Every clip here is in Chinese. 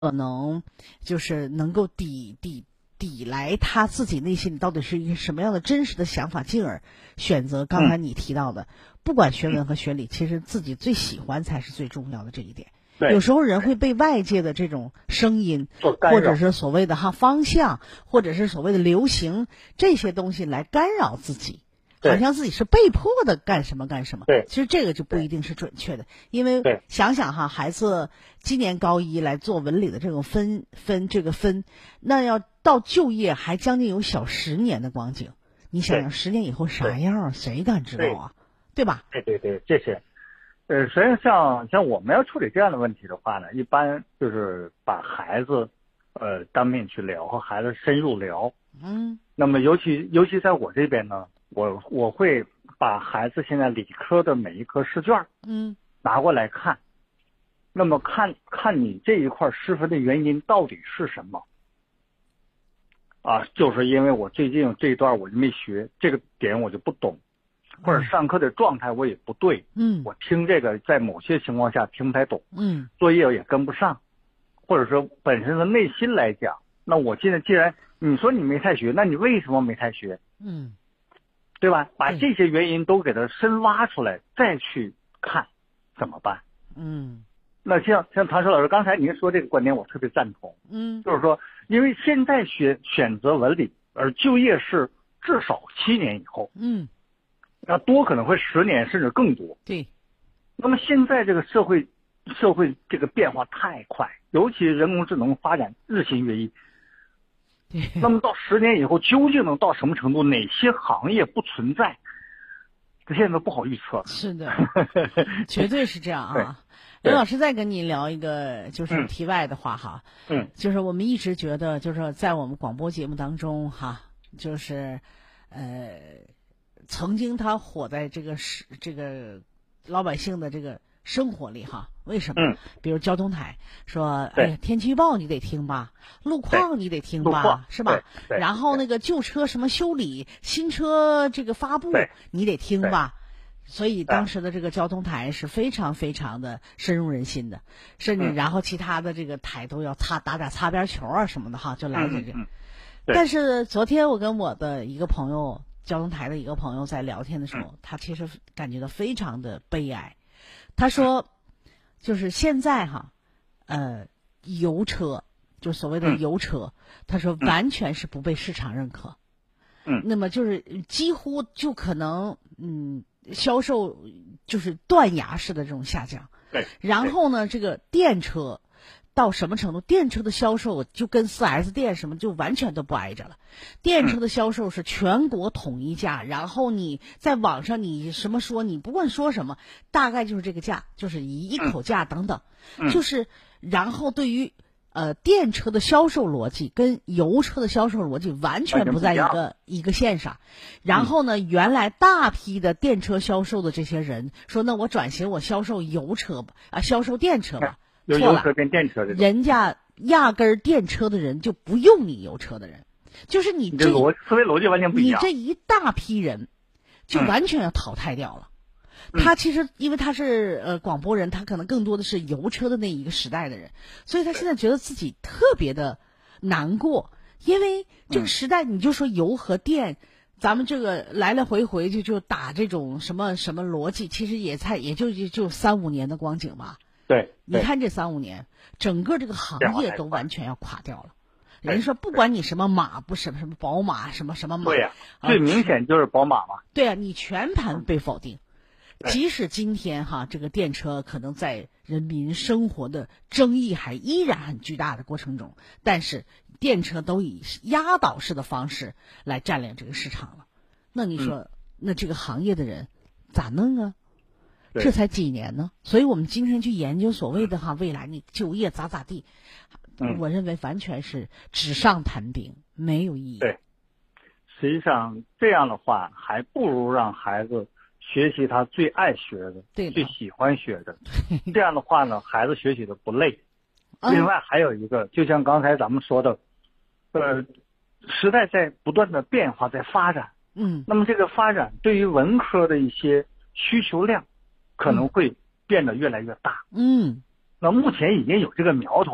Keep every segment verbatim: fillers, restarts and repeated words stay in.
可能就是能够抵抵抵来他自己内心里到底是一个什么样的真实的想法，进而选择刚才你提到的，嗯、不管学文和学理，其实自己最喜欢才是最重要的这一点。有时候人会被外界的这种声音，或者是所谓的哈方向，或者是所谓的流行这些东西来干扰自己，好像自己是被迫的干什么干什么。 对， 其实这个就不一定是准确的，因为想想哈，孩子今年高一来做文理的这种分分这个分，那要到就业还将近有小十年的光景，你想想十年以后啥样，谁敢知道啊？对吧？ 对对对，这些。呃，实际上像像我们要处理这样的问题的话呢，一般就是把孩子呃当面去聊，和孩子深入聊。 嗯。 那么尤其尤其在我这边呢，我我会把孩子现在理科的每一科试卷嗯拿过来看，那么看看你这一块失分的原因到底是什么啊？就是因为我最近这一段我就没学这个点，我就不懂。或者上课的状态我也不对， 嗯， 我听这个在某些情况下听不太懂， 嗯， 作业也跟不上，或者说本身的内心来讲，那我现在既然你说你没太学，那你为什么没太学？ 嗯， 对吧？把这些原因都给它深挖出来，再去看怎么办？ 嗯， 那像像唐石老师刚才您说这个观点，我特别赞同， 嗯， 就是说，因为现在选选择文理，而就业是至少七年以后， 嗯。 那多可能会十年甚至更多。 对， 那么现在这个社会，社会这个变化太快，尤其人工智能发展日新月异。 对。 那么到十年以后，究竟能到什么程度？哪些行业不存在？这现在都不好预测。 是的，绝对是这样啊。刘老师再跟你聊一个就是题外的话哈， 嗯， 就是我们一直觉得，就是在我们广播节目当中哈，就是呃。曾经他活在这个是这个老百姓的这个生活里哈，为什么？ 嗯， 比如交通台说，哎呀，天气预报你得听吧，路况你得听吧，是吧？然后那个旧车什么修理，新车这个发布你得听吧。所以当时的这个交通台是非常非常的深入人心的，甚至然后其他的这个台都要擦打打擦边球啊什么的哈，就来这这。 嗯、 但是昨天我跟我的一个朋友。交通台的一个朋友在聊天的时候，他其实感觉到非常的悲哀。他说，就是现在哈，呃，油车，就所谓的油车，他说完全是不被市场认可。 嗯， 那么就是几乎就可能，嗯，销售就是断崖式的这种下降。 对。 然后呢，这个电车。到什么程度？电车的销售就跟 四 S 店什么就完全都不挨着了。电车的销售是全国统一价，然后你在网上你什么说，你不管说什么，大概就是这个价，就是以一口价等等，就是然后对于呃电车的销售逻辑跟油车的销售逻辑完全不在一个一个线上。然后呢，原来大批的电车销售的这些人说，那我转型我销售油车吧，啊，销售电车吧。 有油车变电车， 人家压根儿电车的人就不用你油车的人，就是你这逻思维逻辑完全不一样。 你这一大批人就完全要淘汰掉了。 嗯、 他其实因为他是呃广播人，他可能更多的是油车的那一个时代的人，所以他现在觉得自己特别的难过，因为这个时代你就说油和电。嗯咱们这个来来回回就就打这种什么什么逻辑，其实也才也就就就三五年的光景吧。 对， 你看这三五年，整个这个行业都完全要垮掉了。人说不管你什么马，不什么什么宝马，什么什么马， 对呀、啊，最明显就是宝马嘛。 对啊，你全盘被否定。即使今天哈，这个电车可能在人民生活的争议还依然很巨大的过程中，但是电车都以压倒式的方式来占领这个市场了。那你说，嗯、那这个行业的人咋弄啊？这才几年呢，所以我们今天去研究所谓的哈未来你就业咋咋地， 嗯、 我认为完全是纸上谈兵，没有意义。 对，实际上这样的话，还不如让孩子学习他最爱学的、 对最喜欢学的。这样的话呢，孩子学习的不累。嗯、另外还有一个，就像刚才咱们说的，呃，时代在不断的变化，在发展。 嗯。 那么这个发展对于文科的一些需求量。可能会变得越来越大。 嗯， 那目前已经有这个苗头，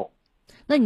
那你